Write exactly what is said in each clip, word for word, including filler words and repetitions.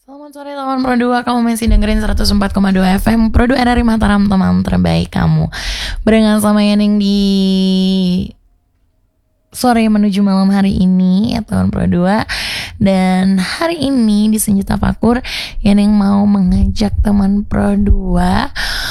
Selamat sore teman Pro dua, kamu masih dengerin seratus empat koma dua F M Pro dua dari Mataram, teman terbaik kamu. Barengan sama Yening di sore menuju malam hari ini ya teman Pro dua. Dan hari ini di Senja Fakur, Yening mau mengajak teman Pro dua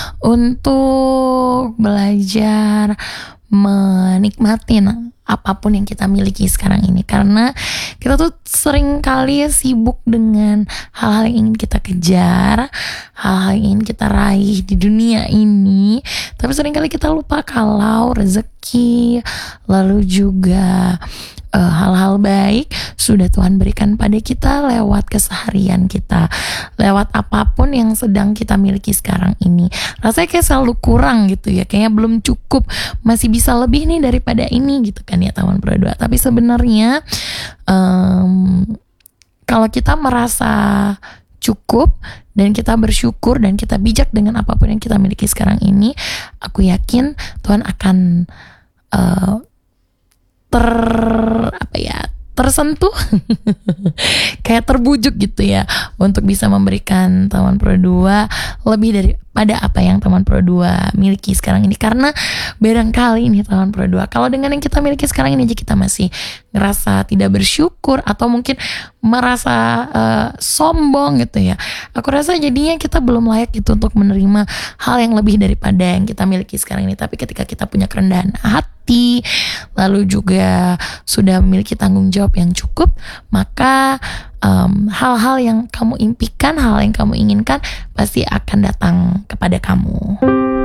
untuk belajar menikmatin apapun yang kita miliki sekarang ini, karena kita tuh sering kali sibuk dengan hal-hal yang ingin kita kejar, hal-hal yang ingin kita raih di dunia ini, tapi sering kali kita lupa kalau rezeki lalu juga uh, hal-hal baik sudah Tuhan berikan pada kita lewat keseharian kita, lewat apapun yang sedang kita miliki sekarang ini. Rasanya kayak selalu kurang gitu ya, kayaknya belum cukup, masih bisa lebih nih daripada ini gitu kan ya teman Pro dua. Tapi sebenarnya um, kalau kita merasa cukup dan kita bersyukur dan kita bijak dengan apapun yang kita miliki sekarang ini, aku yakin Tuhan akan uh, ter apa ya tersentuh kayak terbujuk gitu ya untuk bisa memberikan teman Pro dua lebih daripada apa yang teman Pro dua miliki sekarang ini. Karena barangkali nih teman Pro dua, kalau dengan yang kita miliki sekarang ini aja kita masih ngerasa tidak bersyukur atau mungkin merasa uh, sombong gitu ya, aku rasa jadinya kita belum layak gitu untuk menerima hal yang lebih daripada yang kita miliki sekarang ini. Tapi ketika kita punya kerendahan hati, lalu juga sudah memiliki tanggung jawab yang cukup, maka um, hal-hal yang kamu impikan, hal yang kamu inginkan pasti akan datang kepada kamu.